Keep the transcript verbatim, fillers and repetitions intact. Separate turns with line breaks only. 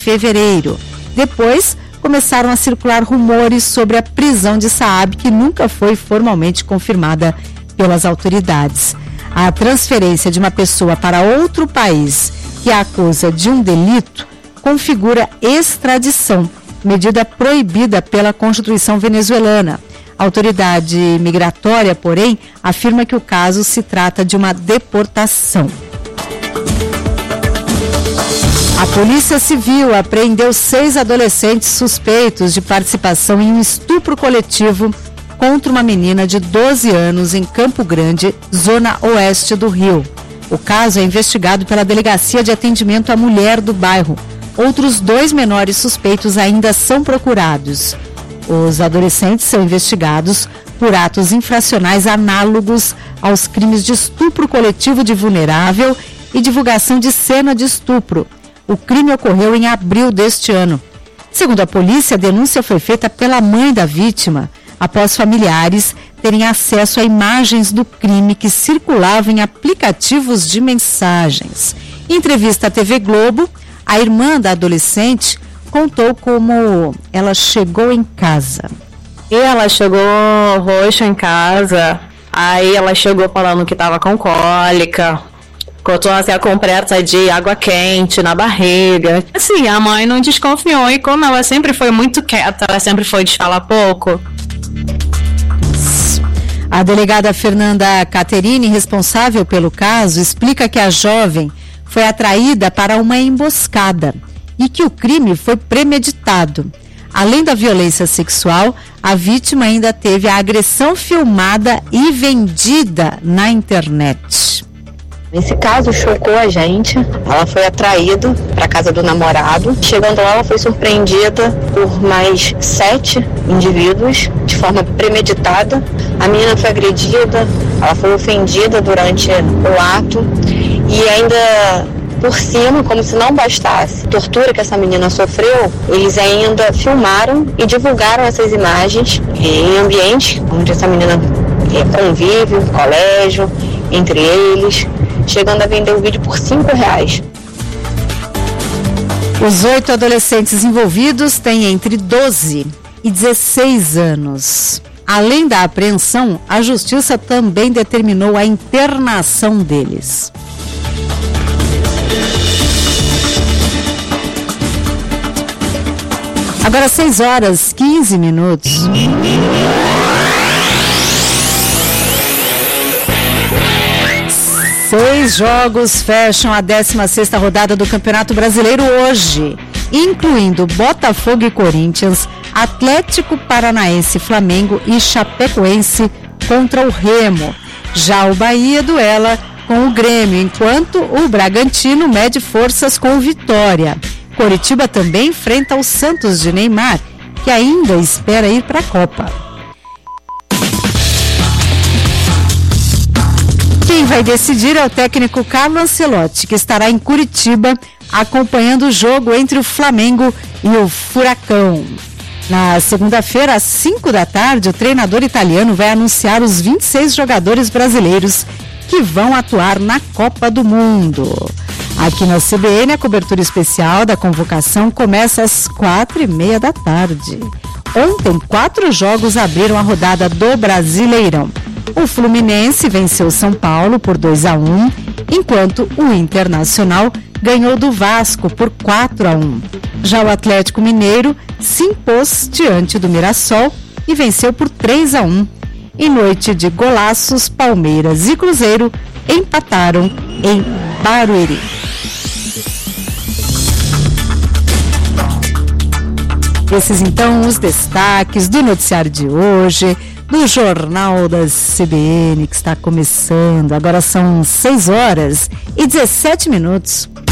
fevereiro. Depois, começaram a circular rumores sobre a prisão de Saab, que nunca foi formalmente confirmada pelas autoridades. A transferência de uma pessoa para outro país que a acusa de um delito configura extradição, medida proibida pela Constituição venezuelana. A autoridade migratória, porém, afirma que o caso se trata de uma deportação. A Polícia Civil apreendeu seis adolescentes suspeitos de participação em um estupro coletivo contra uma menina de doze anos em Campo Grande, zona oeste do Rio. O caso é investigado pela Delegacia de Atendimento à Mulher do bairro. Outros dois menores suspeitos ainda são procurados. Os adolescentes são investigados por atos infracionais análogos aos crimes de estupro coletivo de vulnerável e divulgação de cena de estupro. O crime ocorreu em abril deste ano. Segundo a polícia, a denúncia foi feita pela mãe da vítima, após familiares terem acesso a imagens do crime que circulavam em aplicativos de mensagens. Em entrevista à T V Globo, a irmã da adolescente contou como ela chegou em casa.
E ela chegou roxa em casa, aí ela chegou falando que estava com cólica, contou assim, a compressa de água quente na barriga. Assim, a mãe não desconfiou, e como ela sempre foi muito quieta, ela sempre foi de falar pouco.
A delegada Fernanda Caterini, responsável pelo caso, explica que a jovem foi atraída para uma emboscada e que o crime foi premeditado. Além da violência sexual, a vítima ainda teve a agressão filmada e vendida na internet.
Esse caso chocou a gente. Ela foi atraída para a casa do namorado. Chegando lá, ela foi surpreendida por mais sete indivíduos de forma premeditada. A menina foi agredida, ela foi ofendida durante o ato e ainda por cima, como se não bastasse a tortura que essa menina sofreu, eles ainda filmaram e divulgaram essas imagens em ambientes onde essa menina convive, colégio, entre eles, chegando a vender o vídeo por cinco reais.
Os oito adolescentes envolvidos têm entre doze e dezesseis anos. Além da apreensão, a justiça também determinou a internação deles. Agora seis horas, quinze minutos. Seis jogos fecham a décima sexta rodada do Campeonato Brasileiro hoje, incluindo Botafogo e Corinthians, Atlético Paranaense, Flamengo e Chapecoense contra o Remo. Já o Bahia duela com o Grêmio, enquanto o Bragantino mede forças com o Vitória. Coritiba também enfrenta o Santos de Neymar, que ainda espera ir para a Copa. Quem vai decidir é o técnico Carlo Ancelotti, que estará em Curitiba acompanhando o jogo entre o Flamengo e o Furacão. Na segunda-feira, às cinco da tarde, o treinador italiano vai anunciar os vinte e seis jogadores brasileiros que vão atuar na Copa do Mundo. Aqui na C B N, a cobertura especial da convocação começa às quatro e meia da tarde. Ontem, quatro jogos abriram a rodada do Brasileirão. O Fluminense venceu o São Paulo por dois a um, enquanto o Internacional ganhou do Vasco por quatro a um. Já o Atlético Mineiro se impôs diante do Mirassol e venceu por três a um. Em noite de golaços, Palmeiras e Cruzeiro empataram em Barueri. Esses então os destaques do noticiário de hoje, do Jornal da C B N, que está começando. Agora são seis horas e dezessete minutos.